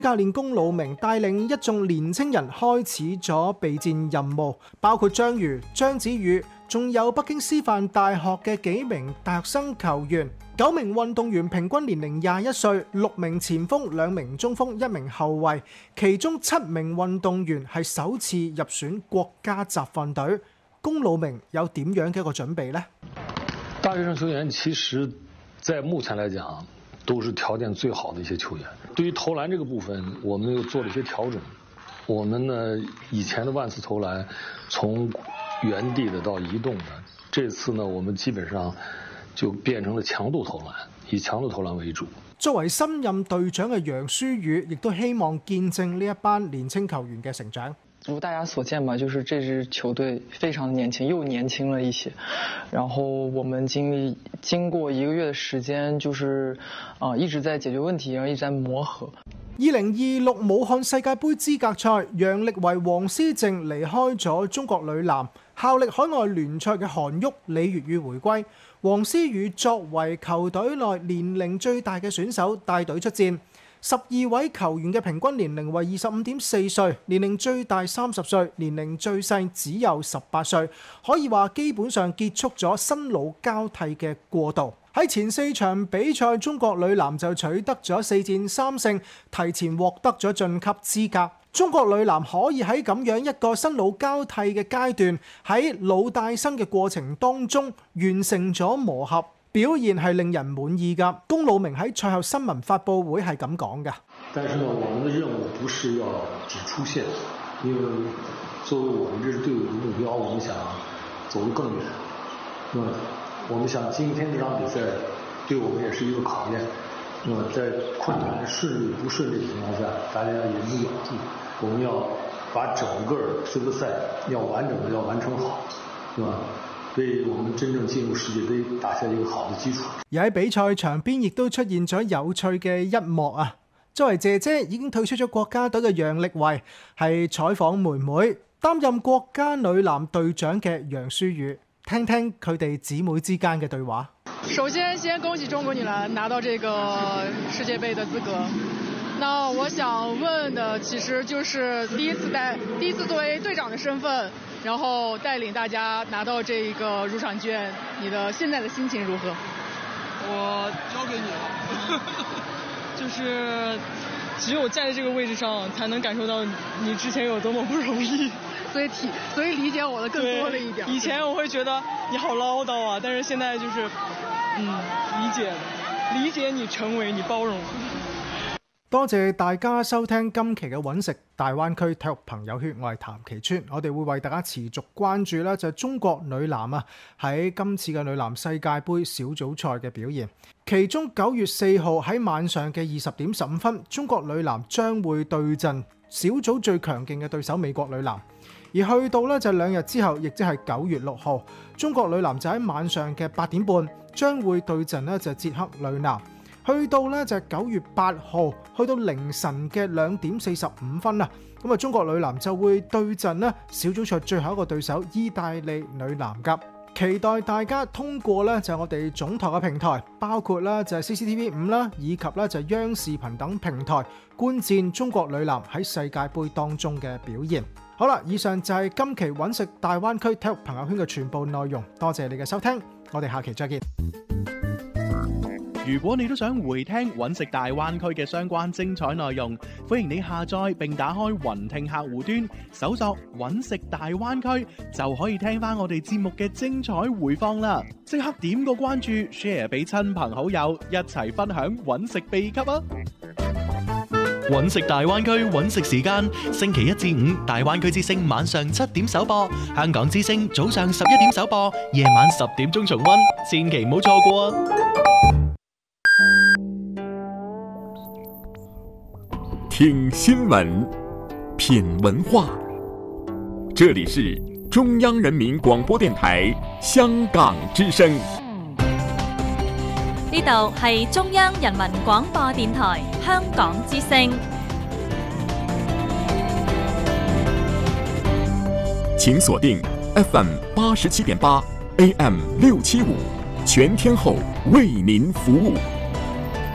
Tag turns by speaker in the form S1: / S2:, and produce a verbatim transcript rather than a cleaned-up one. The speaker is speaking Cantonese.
S1: 教練龔魯鳴帶領一眾年青人開始咗備戰任務，包括張瑜、張子宇，仲有北京師範大學嘅幾名大學生球員。九名運動員平均年齡廿一歲，六名前鋒、兩名中鋒、一名後衛，其中七名運動員係首次入選國家集訓隊。龔魯鳴有點樣嘅一個準備呢？
S2: 大學生球員其實在目前來講都是條件最好的一些球員。對於投籃這個部分，我們又做了一些調整。我們呢以前的萬次投籃從原地的到移動的，這次呢我們基本上就變成了強度投籃，以強度投籃為主。
S1: 作為新任隊長嘅楊舒宇，亦都希望見證呢一班年輕球員嘅成長。
S3: 如大家所見吧，就是這支球隊非常年輕，又年輕了一些。然後我們經歷經過一個月的時間，就是啊、呃、一直在解決問題，然後一直在磨合。
S1: 二零二六武漢世界盃資格賽，楊力維、黃思靜離開咗中國女籃，效力海外聯賽嘅韓旭、李月宇回歸。黃思雨作為球隊內年齡最大嘅選手帶隊出戰。十二位球員嘅平均年齡為二十五點四歲，年齡最大三十歲，年齡最細只有十八歲，可以話基本上結束咗新老交替嘅過渡。喺前四場比賽，中國女籃就取得咗四戰三勝，提前獲得咗晉級資格。中國女籃可以喺咁樣一個新老交替嘅階段，喺老帶新嘅過程當中完成咗磨合。表現係令人滿意㗎。龔魯鳴喺賽後新聞發佈會係咁講㗎。
S2: 但是呢，我們的任務不是要只出線，因為作為我們這支隊伍的目標，我們想走得更遠。那麼我們想今天這場比賽對我們也是一個考驗。那麼在困難、順利不順利的情況下，大家也不咬住，我們要把整個這個賽要完整的要完成好，是吧？為我們真正進入世界盃打下一個好的基礎。
S1: 而喺比賽場邊亦都出現咗有趣嘅一幕啊！作為姐姐已經退出咗國家隊嘅楊力維係採訪妹妹，擔任國家女籃隊長嘅楊舒宇，聽聽佢哋姊妹之間嘅對話。
S4: 首先，先恭喜中國女籃拿到這個世界盃的資格。那我想問的其實就是第一次帶，第一次作為隊長的身份，然後帶領大家拿到這一個入場券，你的現在的心情如何？
S5: 我交給你了，就是只有站在這個位置上，才能感受到你之前有多麼不容易，
S4: 所以體所以理解我的更多了一點。
S5: 以前我會覺得你好嘮叨啊，但是現在就是嗯理解理解你，成為你，包容。
S1: 多謝大家收聽今期嘅揾食大灣區體育朋友圈，我係譚其川，我哋會為大家持續關注咧就係中國女籃啊喺今次嘅女籃世界盃小組賽嘅表現。其中九月四號喺晚上嘅二十點十五分，中國女籃將會對陣小組最強勁嘅對手美國女籃。而去到咧就兩日之後，亦即係九月六號，中國女籃就喺晚上嘅八點半將會對陣咧就捷克女籃。去到咧就係九月八號，去到凌晨嘅兩點四十五分啊！咁啊，中國女籃就會對陣咧小組賽最後一個對手意大利女籃㗎。期待大家通過咧就係我哋總台嘅平台，包括咧就係 C C T V 五啦，以及咧就係央視頻等平台觀戰中國女籃喺世界盃當中嘅表現。好啦，以上就係今期揾食大灣區體育朋友圈嘅全部內容，多謝你嘅收聽，我哋下期再見。
S6: 如果你都想回聽揾食大灣區嘅相關精彩內容，歡迎你下載並打開雲聽客戶端，搜索揾食大灣區，就可以聽翻我哋節目嘅精彩回放啦！即刻點個關注 ，share 俾親朋好友，一齊分享揾食秘笈啊！
S7: 揾食大灣區揾食時間，星期一至五大灣區之聲晚上七點首播，香港之聲早上十一點首播，夜晚十點鐘重溫，千祈唔好錯過啊！
S8: 聽新聞，品文化，這裡是中央人民廣播電台香港之聲。
S9: 呢度係中央人民廣播電台香港之聲。
S8: 請鎖定 F M 八十七點八 A M 六七五，全天候為您服務。